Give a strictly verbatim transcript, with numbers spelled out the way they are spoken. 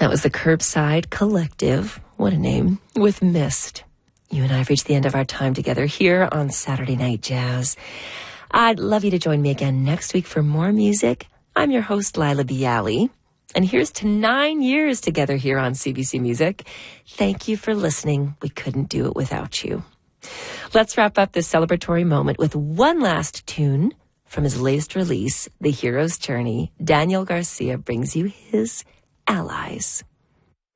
That was the Curbside Collective. What a name. With Mist. You and I have reached the end of our time together here on Saturday Night Jazz. I'd love you to join me again next week for more music. I'm your host, Lila Bialy. And here's to nine years together here on C B C Music. Thank you for listening. We couldn't do it without you. Let's wrap up this celebratory moment with one last tune from his latest release, The Hero's Journey. Daniel Garcia brings you his Allies.